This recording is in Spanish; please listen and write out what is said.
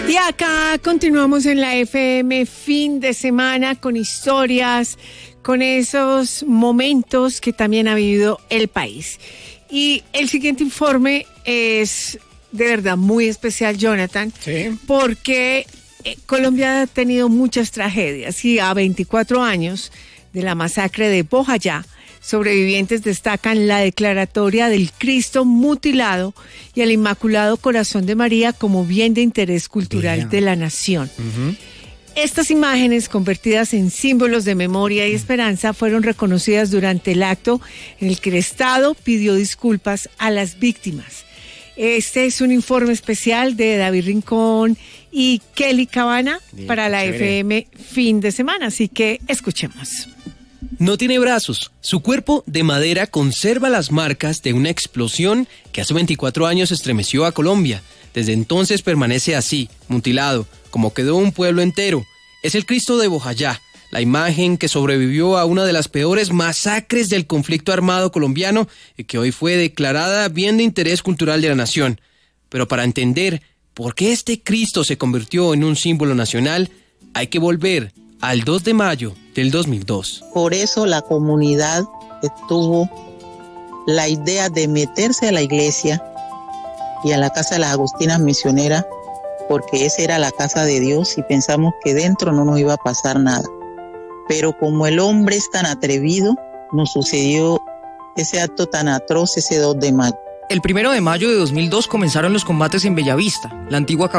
Y acá continuamos en la FM fin de semana con historias, con esos momentos que también ha vivido el país. Y el siguiente informe es de verdad muy especial, Jonathan, sí, porque Colombia ha tenido muchas tragedias y a 24 años de la masacre de Bojayá, sobrevivientes destacan la declaratoria del Cristo mutilado y el Inmaculado Corazón de María como bien de interés cultural de la nación. Estas imágenes, convertidas en símbolos de memoria y esperanza, fueron reconocidas durante el acto en el que el Estado pidió disculpas a las víctimas. Este es un informe especial de David Rincón y Kelly Cabana para la FM fin de semana, así que escuchemos. No tiene brazos. Su cuerpo de madera conserva las marcas de una explosión que hace 24 años estremeció a Colombia. Desde entonces permanece así, mutilado, como quedó un pueblo entero. Es el Cristo de Bojayá, la imagen que sobrevivió a una de las peores masacres del conflicto armado colombiano y que hoy fue declarada bien de interés cultural de la nación. Pero para entender por qué este Cristo se convirtió en un símbolo nacional, hay que volver al 2 de mayo del 2002. Por eso la comunidad tuvo la idea de meterse a la iglesia y a la casa de las Agustinas Misioneras, porque esa era la casa de Dios y pensamos que dentro no nos iba a pasar nada. Pero como el hombre es tan atrevido, nos sucedió ese acto tan atroz ese 2 de mayo. El 1 de mayo de 2002 comenzaron los combates en Bellavista, la antigua